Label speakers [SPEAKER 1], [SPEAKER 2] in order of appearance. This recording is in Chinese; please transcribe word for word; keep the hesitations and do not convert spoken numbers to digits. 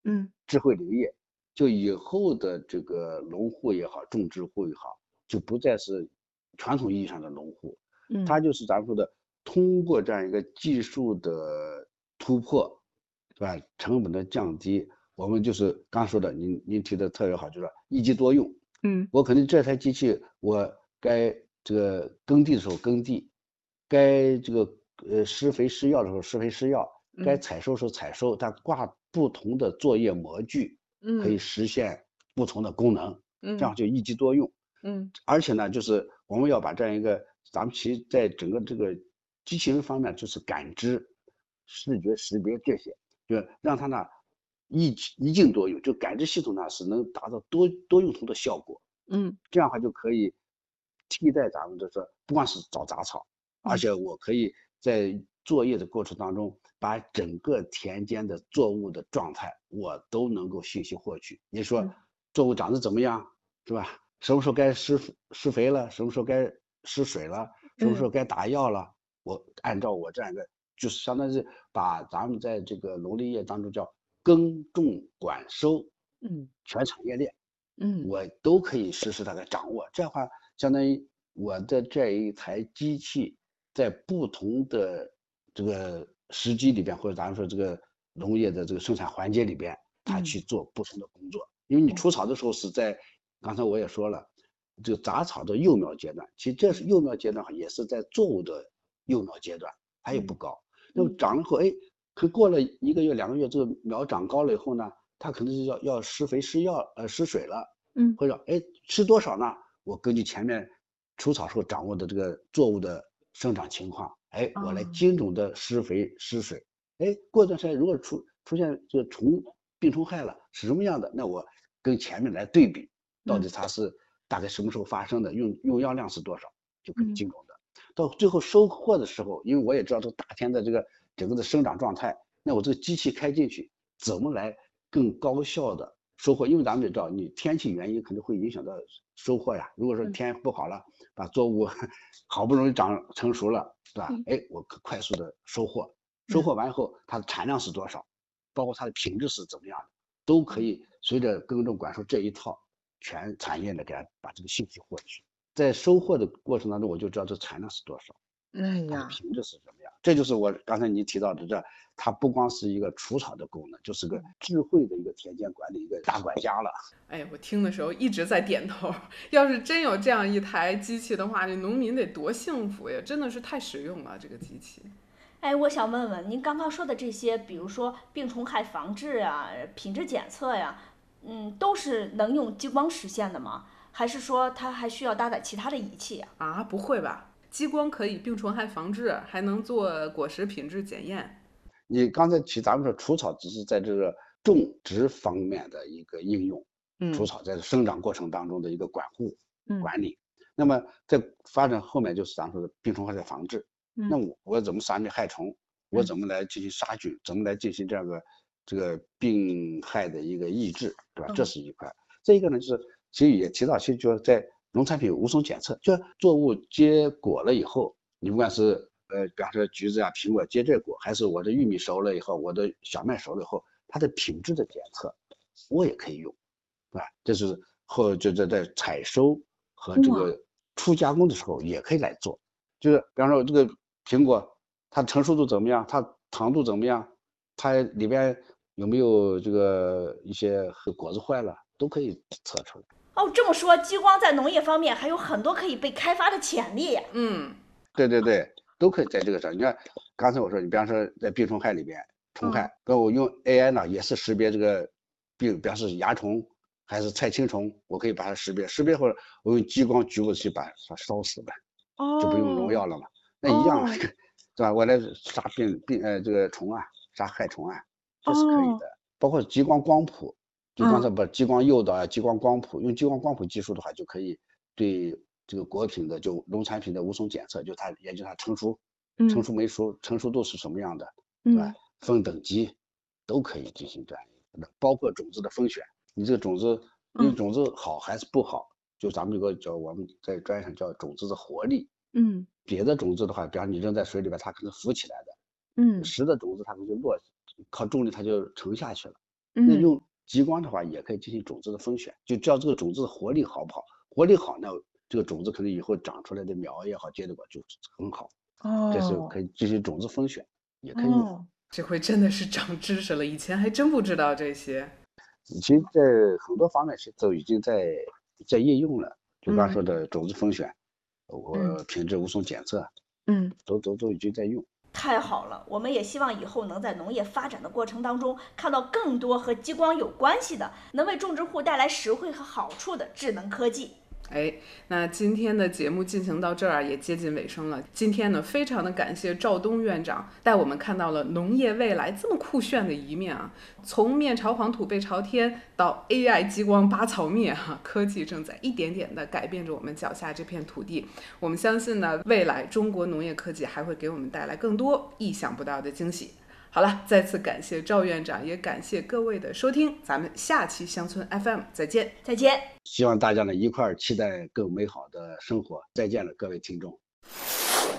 [SPEAKER 1] 嗯
[SPEAKER 2] 智慧林业，就以后的这个农户也好，种植户也好，就不再是传统意义上的农户，
[SPEAKER 1] 嗯
[SPEAKER 2] 他就是咱们说的通过这样一个技术的突破，是吧？成本的降低，我们就是刚说的，您您提的特别好，就是一机多用。
[SPEAKER 1] 嗯
[SPEAKER 2] 我肯定这台机器，我该这个耕地的时候耕地，该这个呃施肥施药的时候施肥施药，该
[SPEAKER 1] 嗯
[SPEAKER 2] 采收的时候采收，它挂不同的作业模具，可以
[SPEAKER 1] 嗯
[SPEAKER 2] 实现不同的功能，这
[SPEAKER 1] 嗯
[SPEAKER 2] 样就一机多用。
[SPEAKER 1] 嗯
[SPEAKER 2] 而且呢，就是我们要把这样一个，咱们其实在整个这个机器人方面，就是感知、视觉识别这些，就让它呢一一镜多用，就感知系统呢是能达到多多用途的效果。
[SPEAKER 1] 嗯
[SPEAKER 2] 这样的话就可以替代咱们的说，不光是找杂草，而
[SPEAKER 1] 嗯
[SPEAKER 2] 且我可以在作业的过程当中，把整个田间的作物的状态我都能够信息获取。你说
[SPEAKER 1] 嗯
[SPEAKER 2] 作物长得怎么样，是吧？什么时候该施施肥了，什么时候该施水了，什么时候
[SPEAKER 1] 嗯
[SPEAKER 2] 该打药了，我按照我这样一个，就是相当于把咱们在这个农林业当中叫耕种管收
[SPEAKER 1] 嗯
[SPEAKER 2] 全产业链。
[SPEAKER 1] 嗯
[SPEAKER 2] 我都可以实时地来掌握。这样的话，相当于我的这一台机器在不同的这个时机里边，或者咱们说这个农业的这个生产环节里边，它
[SPEAKER 1] 嗯
[SPEAKER 2] 去做不同的工作。因为你
[SPEAKER 1] 哦
[SPEAKER 2] 除草的时候是在，刚才我也说了，这个杂草的幼苗阶段，其实这是幼苗阶段也是在作物的幼苗阶段，它也不
[SPEAKER 1] 嗯
[SPEAKER 2] 高。那么
[SPEAKER 1] 嗯
[SPEAKER 2] 长了后，哎，可过了一个月、两个月，这个苗长高了以后呢，它可能是要要施肥、施药、呃施水了。
[SPEAKER 1] 嗯
[SPEAKER 2] 或者哎吃多少呢？我根据前面除草时候掌握的这个作物的生长情况，哎，我来
[SPEAKER 1] 啊
[SPEAKER 2] 精准的施肥施水。哎，过一段时间如果出出现这个虫病虫害了是什么样的，那我跟前面来对比，到底
[SPEAKER 1] 嗯
[SPEAKER 2] 它是大概什么时候发生的，用用药量是多少，就可以
[SPEAKER 1] 嗯
[SPEAKER 2] 精准的。到最后收获的时候，因为我也知道这个大田的这个整个的生长状态，那我这个机器开进去，怎么来更高效的收获？因为咱们也知道，你天气原因肯定会影响到收获呀。如果说
[SPEAKER 1] 嗯
[SPEAKER 2] 天不好了，把作物好不容易长成熟了，是吧？
[SPEAKER 1] 嗯
[SPEAKER 2] 哎，我可快速的收获，收
[SPEAKER 1] 嗯
[SPEAKER 2] 获完以后，它的产量是多少，包括它的品质是怎么样的，都可
[SPEAKER 1] 嗯
[SPEAKER 2] 以随着耕种管收这一套全产业的给它把这个信息获取。在收获的过程当中，我就知道这产量是多少。
[SPEAKER 1] 哎呀。
[SPEAKER 2] 它的品质是什么样。这就是我刚才你提到的，这它不光是一个除草的功能，就是个智慧的一个田间管理一个大管家了。
[SPEAKER 1] 哎，我听的时候一直在点头。要是真有这样一台机器的话，这农民得多幸福呀！真的是太实用了，这个机器。
[SPEAKER 3] 哎，我想问问您刚刚说的这些，比如说病虫害防治呀、品质检测呀，嗯，都是能用激光实现的吗？还是说它还需要搭载其他的仪器呀？
[SPEAKER 1] 啊，不会吧？激光可以病虫害防治，还能做果实品质检验。
[SPEAKER 2] 你刚才提咱们说除草只是在这个种植方面的一个应用，除
[SPEAKER 1] 嗯
[SPEAKER 2] 草在生长过程当中的一个管护
[SPEAKER 1] 嗯
[SPEAKER 2] 管理。那么在发展后面就是咱说的病虫害的防治。那
[SPEAKER 1] 嗯
[SPEAKER 2] 我我怎么杀灭害虫？我
[SPEAKER 1] 嗯
[SPEAKER 2] 怎么来进行杀菌？怎么来进行这样个这个病害的一个抑制，对吧？这
[SPEAKER 1] 嗯
[SPEAKER 2] 是一块。这一个呢，就是其实也提到，其实就是在农产品无损检测，就是作物结果了以后，你不管是呃，比方说橘子啊、苹果结这果，还是我的玉米熟了以后，我的小麦熟了以后，它的品质的检测，我也可以用，对吧？这是后就在在采收和这
[SPEAKER 1] 哇
[SPEAKER 2] 个初加工的时候也可以来做。就是比方说这个苹果，它成熟度怎么样，它糖度怎么样，它里边有没有这个一些果子坏了，都可以测出来。
[SPEAKER 3] 哦，这么说，激光在农业方面还有很多可以被开发的潜力呀。
[SPEAKER 1] 嗯
[SPEAKER 2] 对对对，都可以在这个上。你看，刚才我说，你比方说在病虫害里边，虫
[SPEAKER 1] 嗯
[SPEAKER 2] 害，那我用 A I 呢，也是识别这个病，比方是芽虫还是菜青虫，我可以把它识别，识别或者我用激光局部去把它烧死了，就不用农
[SPEAKER 1] 哦
[SPEAKER 2] 药了嘛。那一样啊，
[SPEAKER 1] 哦
[SPEAKER 2] 是吧？我来杀病病呃这个虫啊，杀害虫啊，这是可以
[SPEAKER 1] 哦
[SPEAKER 2] 的。包括激光光谱，就刚才
[SPEAKER 1] 嗯
[SPEAKER 2] 把激光诱导啊，激光光谱，用激光光谱技术的话，就可以对这个果品的就农产品的无损检测，就它研究它成熟成
[SPEAKER 1] 嗯
[SPEAKER 2] 熟没熟，成熟度是什么样的，对吧？
[SPEAKER 1] 嗯
[SPEAKER 2] 分等级都可以进行这样一个，包括种子的分选，你这个种子，你
[SPEAKER 1] 嗯
[SPEAKER 2] 种子好还是不好，就咱们有个叫我们在专业上叫种子的活力。
[SPEAKER 1] 嗯
[SPEAKER 2] 别的种子的话，比方你扔在水里边，它可能浮起来的；
[SPEAKER 1] 嗯
[SPEAKER 2] 实的种子它可能就落，靠重力它就沉下去了。 那
[SPEAKER 4] 嗯
[SPEAKER 2] 用激光的话也可以进行种子的分选，就知道这个种子的活力好不好，活力好，那这个种子可能以后长出来的苗也好，结的果就很好，这时候可
[SPEAKER 4] 哦
[SPEAKER 2] 以进行种子分选，也可以用。
[SPEAKER 4] 哦，
[SPEAKER 1] 这回真的是长知识了，以前还真不知道这些。
[SPEAKER 2] 其实在很多方面其实都已经在在应用了，就刚
[SPEAKER 4] 嗯
[SPEAKER 2] 说的种子分选，我
[SPEAKER 4] 嗯
[SPEAKER 2] 品质无损检测，
[SPEAKER 4] 嗯
[SPEAKER 2] 都都都已经在用。
[SPEAKER 3] 太好了，我们也希望以后能在农业发展的过程当中看到更多和激光有关系的，能为种植户带来实惠和好处的智能科技。
[SPEAKER 1] 哎，那今天的节目进行到这儿也接近尾声了。今天呢，非常的感谢赵东院长带我们看到了农业未来这么酷炫的一面啊！从面朝黄土背朝天到 A I 激光拔草灭哈、啊，科技正在一点点的改变着我们脚下这片土地。我们相信呢，未来中国农业科技还会给我们带来更多意想不到的惊喜。好了，再次感谢赵院长，也感谢各位的收听，咱们下期乡村 F M 再见，
[SPEAKER 3] 再见。
[SPEAKER 2] 希望大家呢一块儿期待更美好的生活。再见了，各位听众。